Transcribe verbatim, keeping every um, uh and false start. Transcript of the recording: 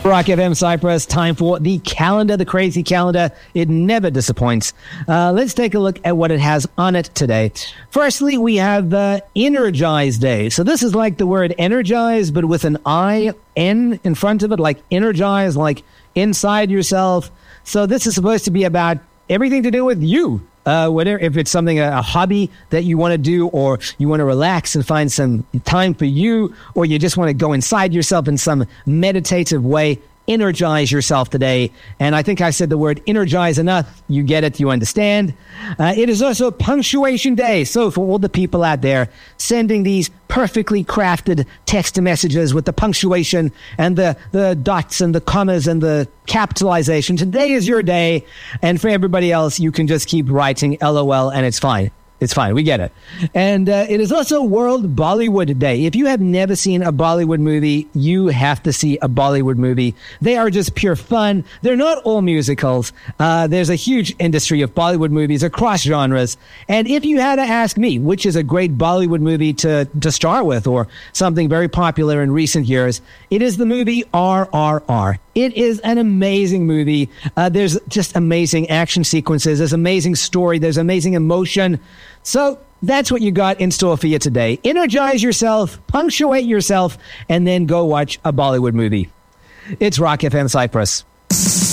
Rock F M Cyprus, time for the calendar, the crazy calendar. It never disappoints. Uh, let's take a look at what it has on it today. Firstly, we have the Energize Day. So this is like the word energize, but with an I N in front of it, like energize, like inside yourself. So this is supposed to be about everything to do with you. Uh, whatever, if it's something, a, a hobby that you want to do, or you want to relax and find some time for you, or you just want to go inside yourself in some meditative way, energize yourself today. And I think I said the word energize enough. You get it. You understand. Uh, it is also Punctuation Day. So for all the people out there sending these perfectly crafted text messages with the punctuation and the, the dots and the commas and the capitalization, today is your day. And for everybody else, you can just keep writing LOL and it's fine. It's fine. We get it. And uh, it is also World Bollywood Day. If you have never seen a Bollywood movie, you have to see a Bollywood movie. They are just pure fun. They're not all musicals. Uh, there's a huge industry of Bollywood movies across genres. And if you had to ask me, which is a great Bollywood movie to, to start with, or something very popular in recent years, it is the movie R R R. It is an amazing movie. Uh, there's just amazing action sequences. There's amazing story. There's amazing emotion. So that's what you got in store for you today. Energize yourself, punctuate yourself, and then go watch a Bollywood movie. It's Rock F M Cyprus.